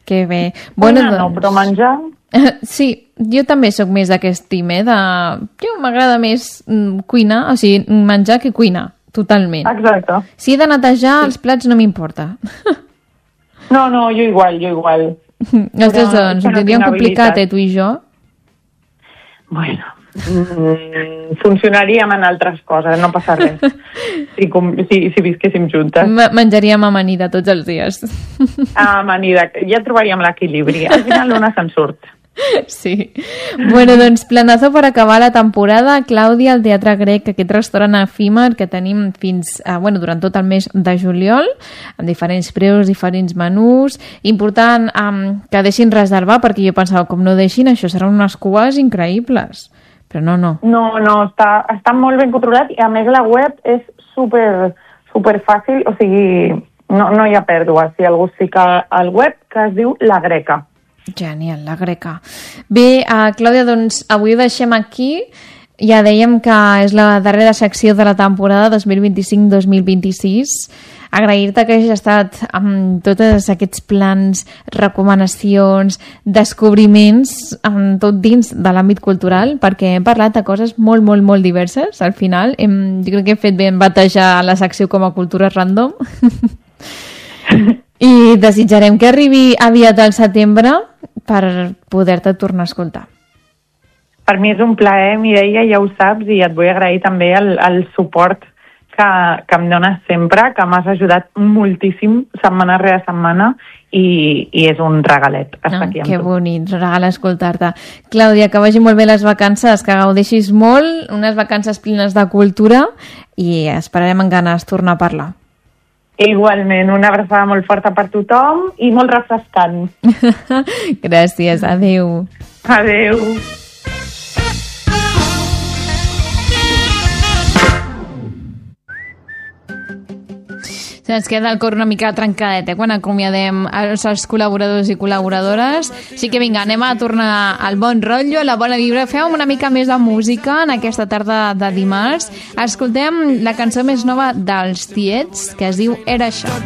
Que bé. Bueno, no, però menjar... Sí, jo també sóc més d'aquest team, Jo m'agrada més cuinar, o sigui, menjar que cuinar, totalment. Exacte. Si he de netejar els plats no m'importa. No, jo igual. Ostres, doncs, ho tindríem complicat, tu i jo. Bueno, funcionaríem en altres coses, no passa res. Si visquéssim juntes. Menjaríem amanida tots els dies. Amanida, ja trobaríem l'equilibri. Al final una se'n surt. Sí. Bueno, doncs, planazo per acabar la temporada. Clàudia, al Teatre Grec, aquest restaurant efímer que tenim fins, durant tot el mes de juliol, amb diferents preus, diferents menús. Important que deixin reservar, perquè jo pensava, com no deixin, això seran unes cues increïbles. Però no. No, està molt ben controlat i a més la web és super fàcil, o sigui, no hi ha pèrdua. Si algú es fica al web, que es diu La Greca. Genial, La Greca. Bé, Clàudia, doncs avui ho deixem aquí. Ja dèiem que és la darrera secció de la temporada 2025-2026. Agrair-te que hagis estat amb tots aquests plans, recomanacions, descobriments, tot dins de l'àmbit cultural, perquè hem parlat de coses molt, molt, molt diverses. Al final, jo crec que hem fet ben batejar la secció com a cultura random. I desitjarem que arribi aviat al setembre per poder-te tornar a escoltar. Per mi és un plaer, Mireia, ja ho saps, i et vull agrair també el suport que em dones sempre, que m'has ajudat moltíssim setmana rere setmana i és un regalet estar aquí amb tu. Que bonic, regal escoltar-te. Clàudia, que vagi molt bé les vacances, que gaudeixis molt, unes vacances plenes de cultura i esperarem amb ganes tornar a parlar. Igualment, una abraçada molt forta per tothom i molt refrescant. Gràcies, adeu. Adeu. Ens queda el cor una mica trencadet, quan acomiadem els col·laboradors i col·laboradores. Així que vinga, anem a tornar al bon rotllo, a la bona vibra. Fem una mica més de música en aquesta tarda de dimarts. Escoltem la cançó més nova dels Tiets, que es diu Era això.